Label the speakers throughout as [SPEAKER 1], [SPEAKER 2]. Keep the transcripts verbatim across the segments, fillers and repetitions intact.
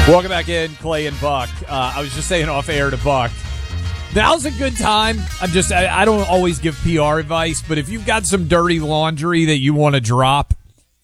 [SPEAKER 1] Welcome back in, Clay and Buck. Uh, I was just saying off air to Buck, now's a good time. I'm just, I, I don't always give P R advice, but if you've got some dirty laundry that you want to drop,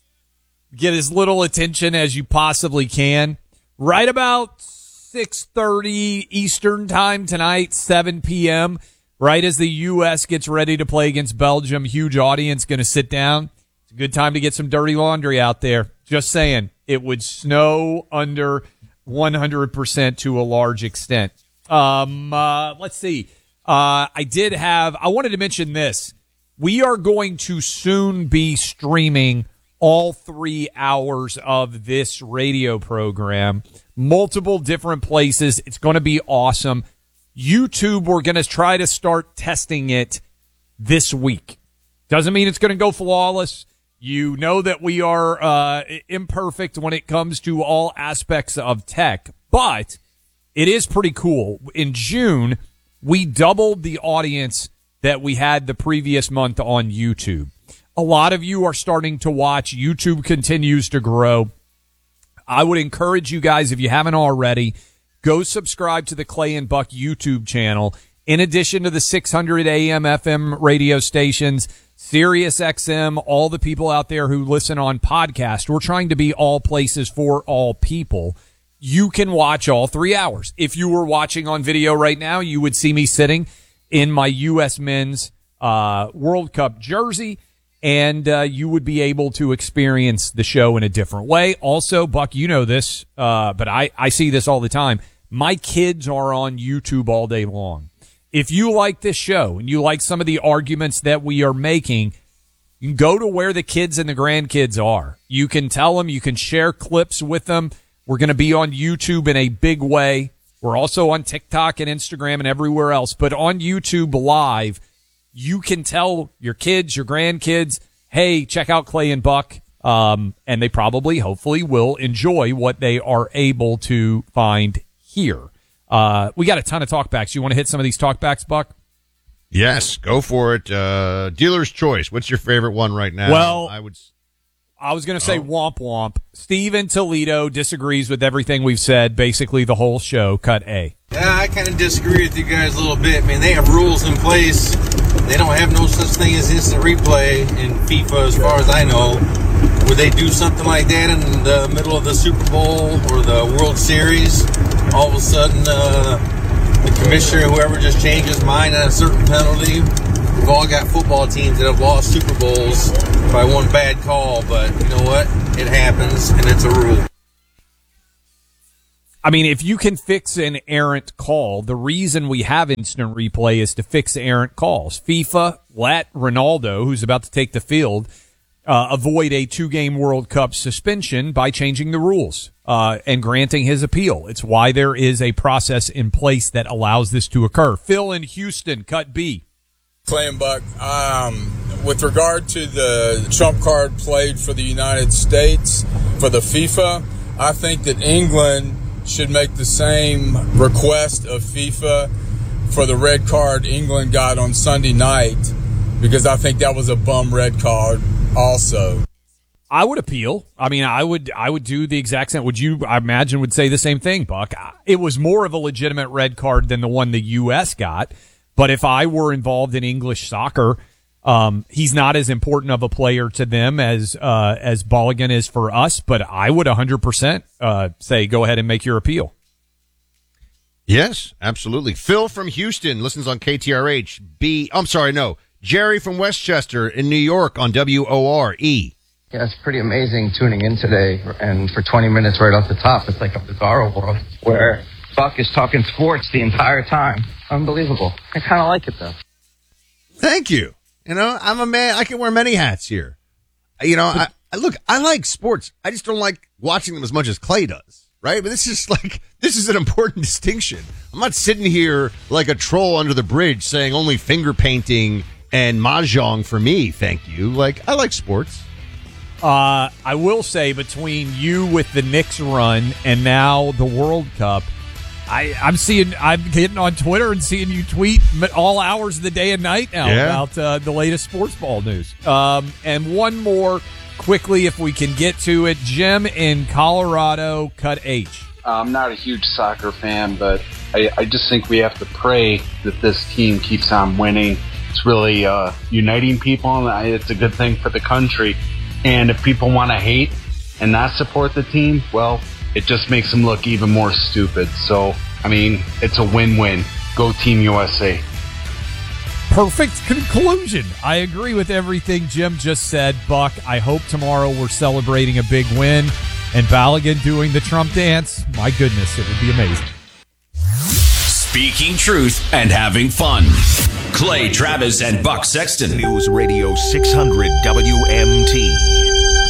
[SPEAKER 1] get as little attention as you possibly can. Right about six thirty Eastern time tonight, seven p.m., right as the U S gets ready to play against Belgium, huge audience going to sit down. It's a good time to get some dirty laundry out there. Just saying, it would snow under one hundred percent to a large extent. Um, uh, let's see. Uh, I did have, I wanted to mention this. We are going to soon be streaming all three hours of this radio program, multiple different places. It's going to be awesome. YouTube, we're going to try to start testing it this week. Doesn't mean it's going to go flawless. You know that we are uh, imperfect when it comes to all aspects of tech, but it is pretty cool. In June, we doubled the audience that we had the previous month on YouTube. A lot of you are starting to watch. YouTube continues to grow. I would encourage you guys, if you haven't already, go subscribe to the Clay and Buck YouTube channel. In addition to the six hundred A M F M radio stations, Sirius X M, all the people out there who listen on podcast, we're trying to be all places for all people. You can watch all three hours. If you were watching on video right now, you would see me sitting in my U S Men's uh, World Cup jersey, and uh, you would be able to experience the show in a different way. Also, Buck, you know this, uh, but I, I see this all the time. My kids are on YouTube all day long. If you like this show and you like some of the arguments that we are making, you can go to where the kids and the grandkids are. You can tell them, you can share clips with them. We're going to be on YouTube in a big way. We're also on TikTok and Instagram and everywhere else. But on YouTube Live, you can tell your kids, your grandkids, hey, check out Clay and Buck. Um, and they probably, hopefully, will enjoy what they are able to find here. Uh, we got a ton of talkbacks. You want to hit some of these talkbacks, Buck?
[SPEAKER 2] Yes, go for it. Uh, dealer's choice. What's your favorite one right now?
[SPEAKER 1] Well,
[SPEAKER 2] I would.
[SPEAKER 1] I was going to say oh. Womp Womp. Steve in Toledo disagrees with everything we've said, basically the whole show. Cut A.
[SPEAKER 3] Yeah, I kind of disagree with you guys a little bit. I mean, they have rules in place. They don't have no such thing as instant replay in FIFA, as far as I know. Would they do something like that in the middle of the Super Bowl or the World Series? All of a sudden, uh, the commissioner, whoever, just changed his mind on a certain penalty. We've all got football teams that have lost Super Bowls by one bad call, but you know what? It happens, and it's a rule.
[SPEAKER 1] I mean, if you can fix an errant call, the reason we have instant replay is to fix errant calls. FIFA let Ronaldo, who's about to take the field, uh, avoid a two-game World Cup suspension by changing the rules uh, and granting his appeal. It's why there is a process in place that allows this to occur. Phil in Houston, cut B.
[SPEAKER 4] Clay and Buck, um, with regard to the trump card played for the United States for the FIFA, I think that England should make the same request of FIFA for the red card England got on Sunday night, because I think that was a bum red card also.
[SPEAKER 1] I would appeal. I mean, I would I would do the exact same. Would you, I imagine, would say the same thing, Buck? It was more of a legitimate red card than the one the U S got. But if I were involved in English soccer, um, he's not as important of a player to them as uh, as Balogun is for us. But I would one hundred percent uh, say go ahead and make your appeal.
[SPEAKER 2] Yes, absolutely. Phil from Houston listens on K T R H. B. I'm sorry, no. Jerry from Westchester in New York on W O R E.
[SPEAKER 5] Yeah, it's pretty amazing tuning in today. And for twenty minutes right off the top, it's like a bizarro world where Buck is talking sports the entire time. Unbelievable. I kind of like it, though.
[SPEAKER 2] Thank you. You know, I'm a man. I can wear many hats here. You know, I, I look, I like sports. I just don't like watching them as much as Clay does. Right? But this is like, this is an important distinction. I'm not sitting here like a troll under the bridge saying only finger painting and mahjong for me. Thank you. Like, I like sports.
[SPEAKER 1] Uh, I will say between you with the Knicks run and now the World Cup, I, I'm seeing, I'm getting on Twitter and seeing you tweet all hours of the day and night now
[SPEAKER 2] yeah.
[SPEAKER 1] about uh, the latest sports ball news. Um, and one more quickly, if we can get to it. Jim in Colorado, cut H.
[SPEAKER 6] I'm not a huge soccer fan, but I, I just think we have to pray that this team keeps on winning. It's really uh, uniting people, and it's a good thing for the country. And if people want to hate and not support the team, well, it just makes them look even more stupid. So, I mean, it's a win-win. Go Team U S A.
[SPEAKER 1] Perfect conclusion. I agree with everything Jim just said. Buck, I hope tomorrow we're celebrating a big win and Balogun doing the Trump dance. My goodness, it would be amazing.
[SPEAKER 7] Speaking truth and having fun. Clay Travis and Buck Sexton.
[SPEAKER 8] News Radio six hundred W M T.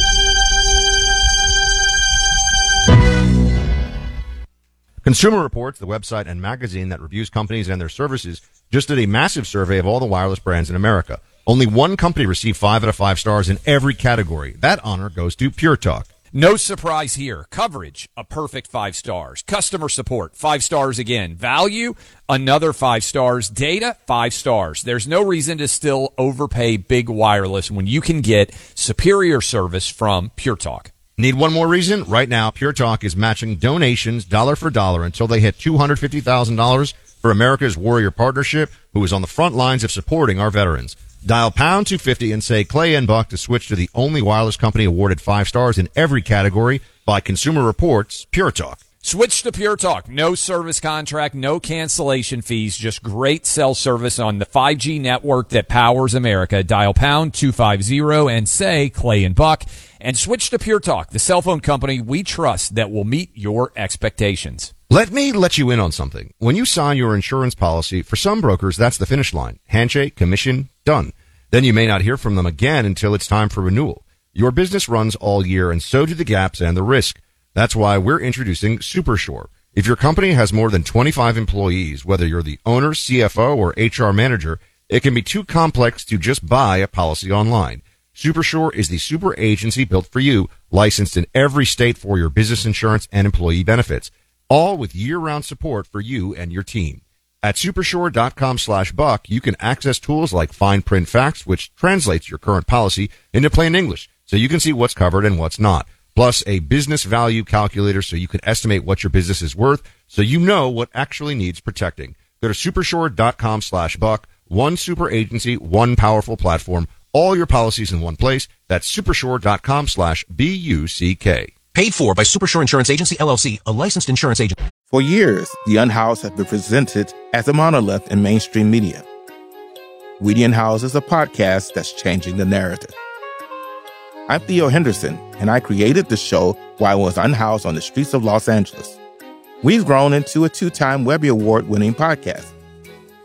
[SPEAKER 2] Consumer Reports, the website and magazine that reviews companies and their services, just did a massive survey of all the wireless brands in America. Only one company received five out of five stars in every category. That honor goes to Pure Talk.
[SPEAKER 1] No surprise here. Coverage, a perfect five stars. Customer support, five stars again. Value, another five stars. Data, five stars. There's no reason to still overpay big wireless when you can get superior service from Pure Talk.
[SPEAKER 2] Need one more reason? Right now, Pure Talk is matching donations dollar for dollar until they hit two hundred fifty thousand dollars for America's Warrior Partnership, who is on the front lines of supporting our veterans. Dial pound two fifty and say Clay and Buck to switch to the only wireless company awarded five stars in every category by Consumer Reports, Pure Talk.
[SPEAKER 1] Switch to Pure Talk. No service contract, no cancellation fees, just great cell service on the five G network that powers America. Dial pound two fifty and say Clay and Buck, and switch to Pure Talk, the cell phone company we trust that will meet your expectations.
[SPEAKER 2] Let me let you in on something. When you sign your insurance policy, for some brokers, that's the finish line. Handshake, commission, done. Then you may not hear from them again until it's time for renewal. Your business runs all year, and so do the gaps and the risk. That's why we're introducing SuperSure. If your company has more than twenty-five employees, whether you're the owner, C F O, or H R manager, it can be too complex to just buy a policy online. SuperSure is the super agency built for you, licensed in every state for your business insurance and employee benefits, all with year-round support for you and your team. At supersure.com slash buck, you can access tools like fine print facts, which translates your current policy into plain English, so you can see what's covered and what's not. Plus a business value calculator so you can estimate what your business is worth, so you know what actually needs protecting. Go to supersure.com slash buck. One super agency, one powerful platform, all your policies in one place. That's supersure.com slash B U C K.
[SPEAKER 8] Paid for by Supersure Insurance Agency, L L C, a licensed insurance agent.
[SPEAKER 9] For years, The Unhoused have been presented as a monolith in mainstream media. We the Unhoused is a podcast that's changing the narrative. I'm Theo Henderson, and I created the show while I was unhoused on the streets of Los Angeles. We've grown into a two-time Webby Award-winning podcast.